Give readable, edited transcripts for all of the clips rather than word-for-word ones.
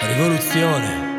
Rivoluzione.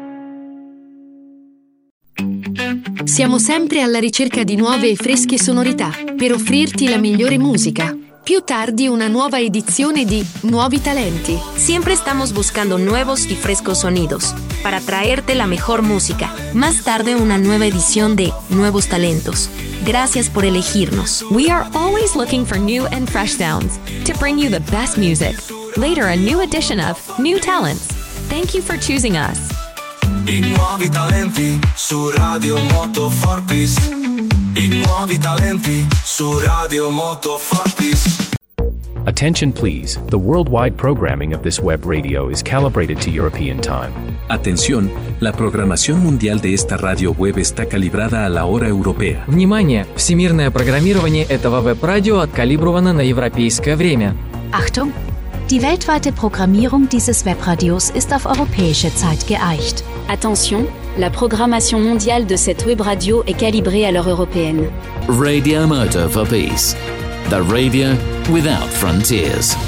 Siamo sempre alla ricerca di nuove e fresche sonorità per offrirti la migliore musica. Più tardi una nueva edición de Nuevi Talenti. Siempre estamos buscando nuevos y frescos sonidos para traerte la mejor música. Más tarde una nueva edición de Nuevos Talentos. Gracias por elegirnos. We are always looking for new and fresh sounds to bring you the best music. Later a new edition of New Talents. Thank you for choosing us. I nuovi talenti su Radio Moto Fortis. I nuovi talenti su Radio Moto Fortis. Attention please, the worldwide programming of this web radio is calibrated to European time. Atención, la programación mundial de esta radio web está calibrada a la hora europea. Внимание! Всемирное программирование этого веб-радио откалибровано на европейское время. Achtung! Die weltweite Programmierung dieses Webradios ist auf europäische Zeit geeicht. Attention, la programmation mondiale de cette web radio est calibrée à l'heure européenne. Radio Moto for Peace. The radio without frontiers.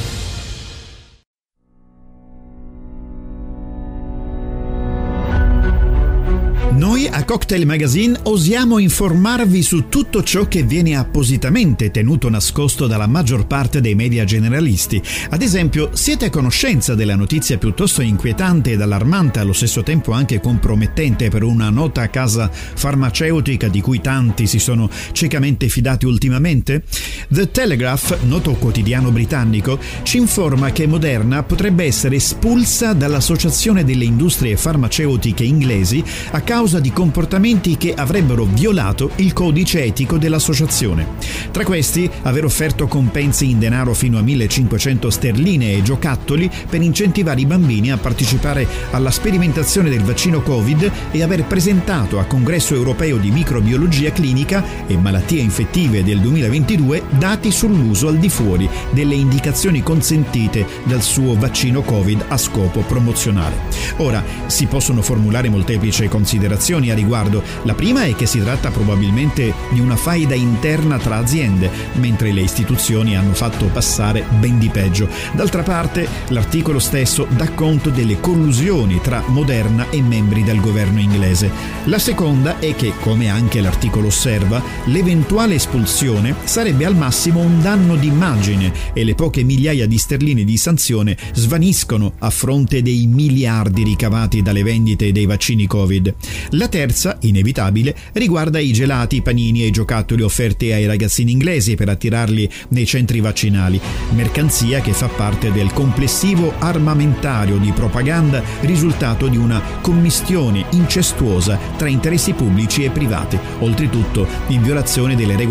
Noi a Cocktail Magazine osiamo informarvi su tutto ciò che viene appositamente tenuto nascosto dalla maggior parte dei media generalisti. Ad esempio, siete a conoscenza della notizia piuttosto inquietante ed allarmante, allo stesso tempo anche compromettente per una nota casa farmaceutica di cui tanti si sono ciecamente fidati ultimamente? The Telegraph, noto quotidiano britannico, ci informa che Moderna potrebbe essere espulsa dall'Associazione delle Industrie Farmaceutiche inglesi a causa di comportamenti che avrebbero violato il codice etico dell'associazione. Tra questi, aver offerto compensi in denaro fino a 1.500 sterline e giocattoli per incentivare i bambini a partecipare alla sperimentazione del vaccino Covid e aver presentato a Congresso Europeo di Microbiologia Clinica e Malattie Infettive del 2022 dati sull'uso al di fuori delle indicazioni consentite dal suo vaccino Covid a scopo promozionale. Ora, si possono formulare molteplici considerazioni a riguardo. La prima è che si tratta probabilmente di una faida interna tra aziende, mentre le istituzioni hanno fatto passare ben di peggio. D'altra parte, l'articolo stesso dà conto delle collusioni tra Moderna e membri del governo inglese. La seconda è che, come anche l'articolo osserva, l'eventuale espulsione sarebbe al massimo un danno d'immagine e le poche migliaia di sterline di sanzione svaniscono a fronte dei miliardi ricavati dalle vendite dei vaccini Covid. La terza, inevitabile, riguarda i gelati, i panini e i giocattoli offerti ai ragazzini inglesi per attirarli nei centri vaccinali, mercanzia che fa parte del complessivo armamentario di propaganda risultato di una commistione incestuosa tra interessi pubblici e privati, oltretutto in violazione delle regole